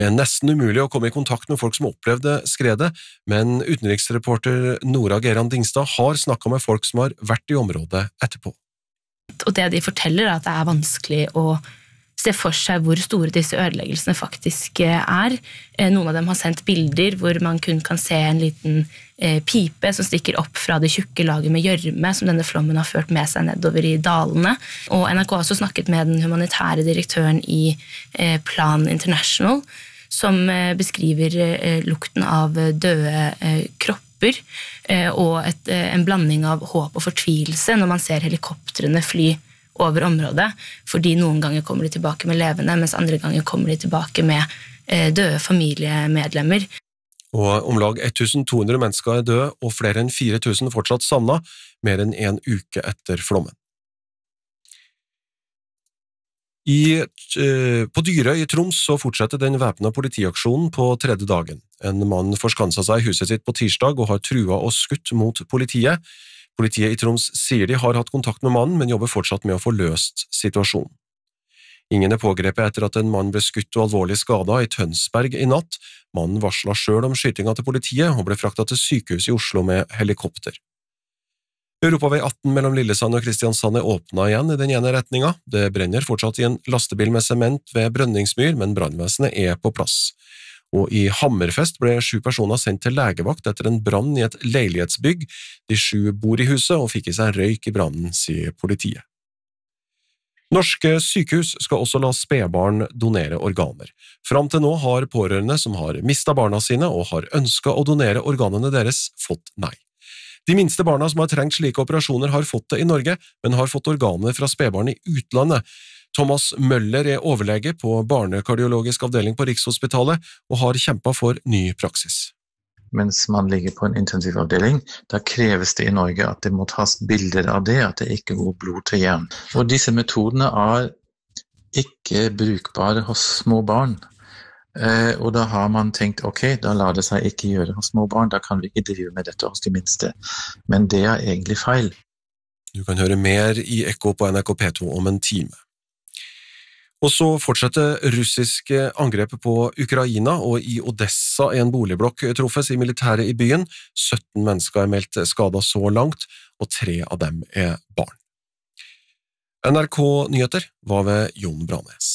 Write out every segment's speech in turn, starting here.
Det nesten umulig å komme i kontakt med folk som opplevde skredet, men utenriksreporter Nora Geran Dingstad har snakket med folk som har vært i området etterpå. Og det de forteller at det vanskelig å se for seg hvor store disse ødeleggelsene faktisk Noen av dem har sendt bilder hvor man kun kan se en liten pipe som stikker opp fra det tjukke laget med gjørme som denne flommen har ført med seg nedover i dalene. Og NRK har også snakket med den humanitære direktøren i Plan International, som beskriver lukten av døde kropper og en blanding av håp og fortvilelse når man ser helikoptrene fly over området, fordi noen ganger kommer de tilbake med levende, mens andre ganger kommer de tilbake med døde familiemedlemmer. Og omlag 1200 mennesker døde, og flere enn 4000 fortsatt savnet, mer enn en uke etter flommen. På Dyrøy i Troms så fortsetter den væpnede politiaksjonen på tredje dagen. En mann forskanset seg i huset sitt på tirsdag og har trua og skutt mot politiet. Politiet i Troms sier de har hatt kontakt med mannen, men jobber fortsatt med å få løst situasjonen. Ingen pågrepet etter at en mann ble skutt og alvorlig skadet i Tønsberg i natt. Mannen varslet selv om skytinga til politiet og ble fraktet til sykehus i Oslo med helikopter. Europavei 18 mellom Lillesand og Kristiansand åpnet igjen i den ene retninga. Det brenner fortsatt i en lastebil med sement ved Brønningsmyr, men brannvesenet på plass. Og i Hammerfest ble 7 personer sendt til legevakt etter en brann i et leilighetsbygg. De 7 bor i huset og fikk i seg røyk i brannen, sier politiet. Norske sykehus skal også la spedbarn donere organer. Fram til nå har pårørende som har mistet barna sine og har ønsket å donere organene deres, fått nei. De minste barna som har trengt slike operasjoner har fått det i Norge, men har fått organer fra spedbarn i utlandet. Thomas Møller overlege på barnekardiologisk avdeling på Rikshospitalet og har kjempet for ny praksis. Mens man ligger på en intensivavdeling, da kreves det i Norge at det må tas bilder av det, at det ikke går blod til hjernen. Og disse metodene ikke brukbare hos små barn. Og da har man tenkt, ok, da lar det seg ikke gjøre hos små barn, da kan vi ikke drive med dette hos de minste. Men det egentlig feil. Du kan høre mer i Ekko på NRK P2 om en time. Og så fortsetter russiske angrep på Ukraina, og i Odessa en boligblokk truffes i militæret i byen. 17 mennesker meldt skadet så langt, og 3 av dem barn. NRK Nyheter var ved Jon Branes.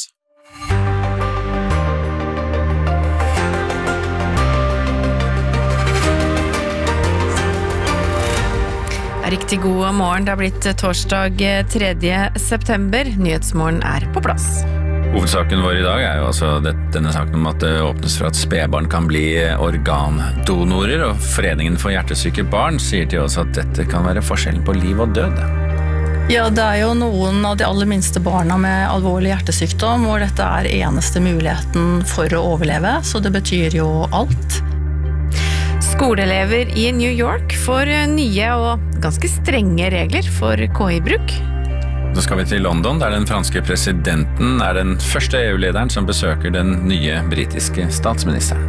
Riktig god morgen, det har blitt torsdag 3. september. Nyhetsmorgen på plass. Hovedsaken vår i dag jo altså denne saken om at det åpnes for at spedbarn kan bli organdonorer, og Foreningen for hjertesyke barn sier til oss at dette kan være forskjellen på liv og død. Ja, det jo noen av de aller minste barna med alvorlig hjertesykdom, hvor dette eneste muligheten for å overleve, så det betyr jo alt. Skoleelever i New York får nye og ganske strenge regler for KI-bruk. Så skal vi til London, der den franske presidenten den første EU-lederen som besøker den nye britiske statsministeren.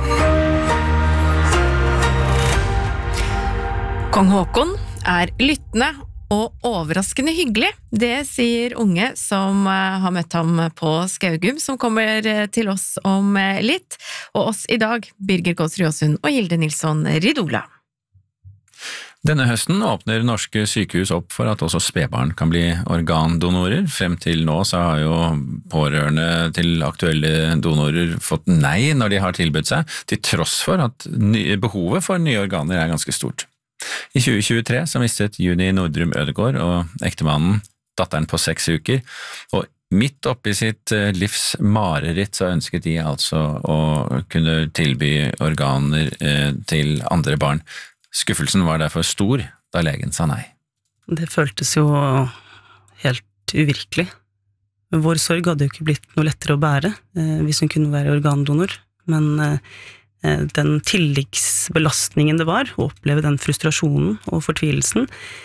Kong Haakon lyttende og overraskende hyggelig. Det sier unge som har møtt ham på Skaugum, som kommer til oss om litt. Og oss i dag, Birger Gåsrud Jåsund og Hilde Nilsson Ridola. Denne høsten åpner norske sykehus opp for at også spedbarn kan bli organdonorer. Frem til nå så har jo pårørende til aktuelle donorer fått nei når de har tilbudt seg, til tross for at behovet for nye organer ganske stort. I 2023 så mistet Juni Nordrum Ødegård og ektemannen datteren på 6 uker, og midt oppi sitt livs mareritt så ønsket de altså å kunne tilby organer til andre barn. Skuffelsen var derfor stor da legen sa nei. Det føltes jo helt uvirkelig. Vår sorg hadde jo ikke blitt noe lettere å bære hvis hun kunne være organdonor, men den tilleggsbelastningen det var, å oppleve den frustrasjonen og fortvilelsen,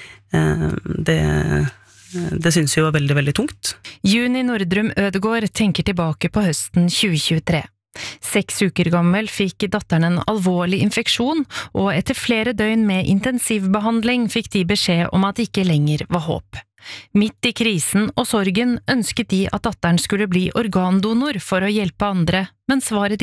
det synes jeg var veldig, veldig tungt. Juni Nordrum Ødegård tenker tilbake på høsten 2023. 6 uker gammel fikk datteren en alvorlig infeksjon, og etter flere døgn med intensivbehandling fikk de beskjed om at det ikke lenger var håp. Midt i krisen og sorgen ønsket de at datteren skulle bli organdonor for å hjelpe andre, men svaret